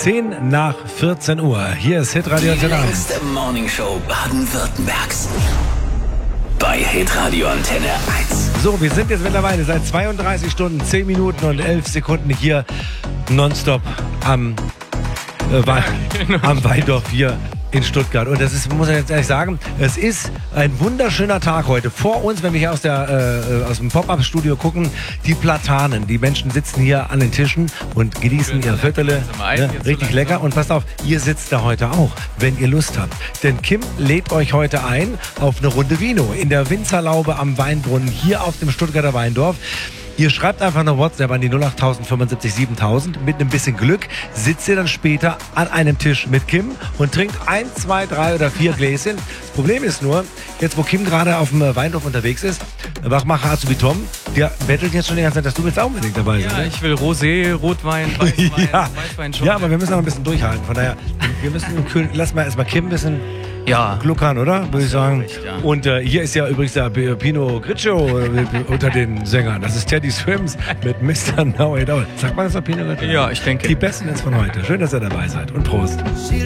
10 nach 14 Uhr. Hier ist Hitradio Antenne 1. Die längste Morningshow Baden-Württembergs. Bei Hitradio Antenne 1. So, wir sind jetzt mittlerweile seit 32 Stunden, 10 Minuten und 11 Sekunden hier nonstop am Weindorf hier in Stuttgart. Und das ist, muss ich jetzt ehrlich sagen, es ist ein wunderschöner Tag heute. Vor uns, wenn wir hier aus dem Pop-Up-Studio gucken, die Platanen. Die Menschen sitzen hier an den Tischen und genießen ihr Viertele. Ne, richtig lecker. Und passt auf, ihr sitzt da heute auch, wenn ihr Lust habt. Denn Kim lädt euch heute ein auf eine Runde Vino in der Winzerlaube am Weinbrunnen hier auf dem Stuttgarter Weindorf. Ihr schreibt einfach eine WhatsApp an die 08000 75 7000. Mit einem bisschen Glück sitzt ihr dann später an einem Tisch mit Kim und trinkt 1, 2, 3 oder 4 Gläschen. Das Problem ist nur, jetzt wo Kim gerade auf dem Weindorf unterwegs ist, Wachmacher Azubi Tom, der bettelt jetzt schon die ganze Zeit, dass du willst auch unbedingt dabei sein. Ja, ich will Rosé, Rotwein, Weißwein, ja. Weißwein schon. Ja, aber wir müssen noch ein bisschen durchhalten. Von daher, wir müssen kühlen. Lass mal erstmal Kim ein bisschen gluckern, oder? Würde ich sagen. Recht, ja. Und hier ist ja übrigens der Pino Gritschow unter den Sängern. Das ist Teddy Swims mit Mr. Know It All. Sagt man das noch, Pino Gritschow? Ja, ich denke. Die Besten jetzt von heute. Schön, dass ihr dabei seid. Und Prost.